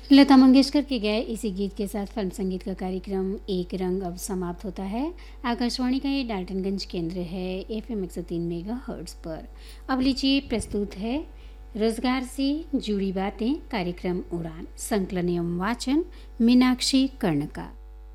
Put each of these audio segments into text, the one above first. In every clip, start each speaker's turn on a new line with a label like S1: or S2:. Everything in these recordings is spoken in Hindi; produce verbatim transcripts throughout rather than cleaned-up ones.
S1: लता मंगेशकर के गाए इसी गीत के साथ फिल्म संगीत का कार्यक्रम एक रंग अब समाप्त होता है। आकाशवाणी का ये डाल्टनगंज केंद्र है एफ एम एक सौ तीन मेगा हर्ट्ज पर। अब लीजिए प्रस्तुत है रोजगार से जुड़ी बातें, कार्यक्रम उड़ान, संकलन एवं वाचन मीनाक्षी कर्ण का।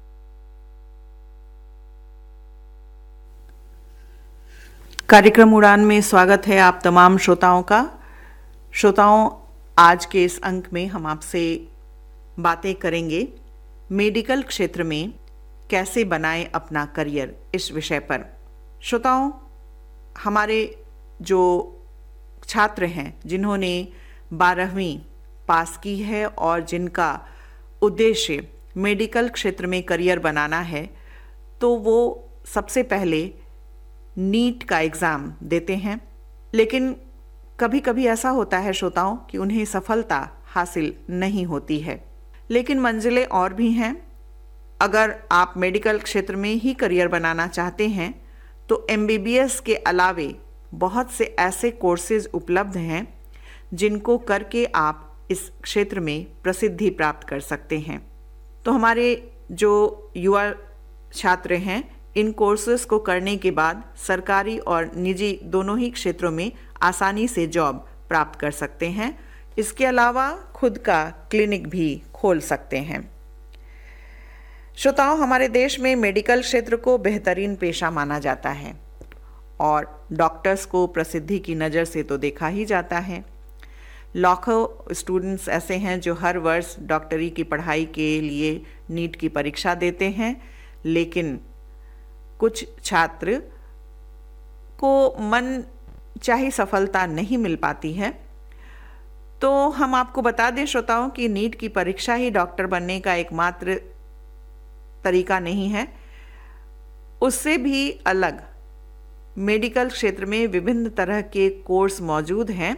S2: कार्यक्रम उड़ान में स्वागत है आप तमाम श्रोताओं का। श्रोताओं, आज के इस अंक में हम आपसे बातें करेंगे मेडिकल क्षेत्र में कैसे बनाएं अपना करियर, इस विषय पर। श्रोताओं, हमारे जो छात्र हैं जिन्होंने बारहवीं पास की है और जिनका उद्देश्य मेडिकल क्षेत्र में करियर बनाना है, तो वो सबसे पहले नीट का एग्ज़ाम देते हैं। लेकिन कभी कभी ऐसा होता है श्रोताओं कि उन्हें सफलता हासिल नहीं होती है। लेकिन मंजिलें और भी हैं। अगर आप मेडिकल क्षेत्र में ही करियर बनाना चाहते हैं तो एम बी बी एस के अलावे बहुत से ऐसे कोर्सेज उपलब्ध हैं जिनको करके आप इस क्षेत्र में प्रसिद्धि प्राप्त कर सकते हैं। तो हमारे जो युवा छात्र हैं, इन कोर्सेज को करने के बाद सरकारी और निजी दोनों ही क्षेत्रों में आसानी से जॉब प्राप्त कर सकते हैं। इसके अलावा खुद का क्लिनिक भी खोल सकते हैं। श्रोताओं, हमारे देश में मेडिकल क्षेत्र को बेहतरीन पेशा माना जाता है और डॉक्टर्स को प्रसिद्धि की नज़र से तो देखा ही जाता है। लाखों स्टूडेंट्स ऐसे हैं जो हर वर्ष डॉक्टरी की पढ़ाई के लिए नीट की परीक्षा देते हैं, लेकिन कुछ छात्र को मन चाही सफलता नहीं मिल पाती है। तो हम आपको बता दें श्रोताओं कि नीट की परीक्षा ही डॉक्टर बनने का एकमात्र तरीका नहीं है। उससे भी अलग मेडिकल क्षेत्र में विभिन्न तरह के कोर्स मौजूद हैं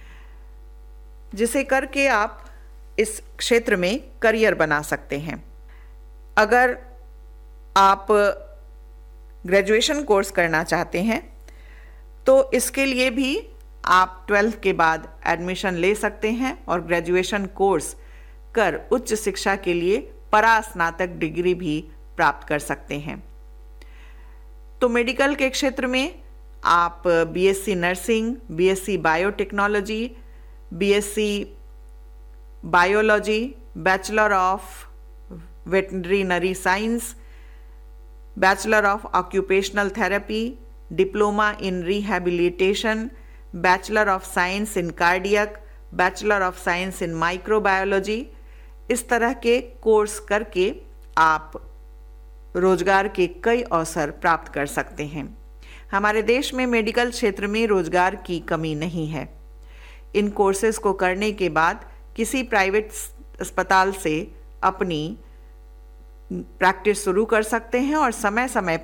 S2: जिसे करके आप इस क्षेत्र में करियर बना सकते हैं। अगर आप ग्रेजुएशन कोर्स करना चाहते हैं तो इसके लिए भी आप ट्वेल्थ के बाद एडमिशन ले सकते हैं और ग्रेजुएशन कोर्स कर उच्च शिक्षा के लिए परास्नातक डिग्री भी प्राप्त कर सकते हैं। तो मेडिकल के क्षेत्र में आप B S C nursing, B S C biotechnology, B S C biology, bachelor of veterinary science, bachelor of occupational therapy, diploma in rehabilitation, bachelor of science in cardiac, bachelor of science in microbiology, इस तरह के कोर्स करके आप रोजगार के कई अवसर प्राप्त कर सकते हैं। हमारे देश में मेडिकल क्षेत्र में रोजगार की कमी नहीं है। इन कोर्सेज को करने के बाद किसी प्राइवेट अस्पताल से अपनी प्रैक्टिस शुरू कर सकते हैं और समय समय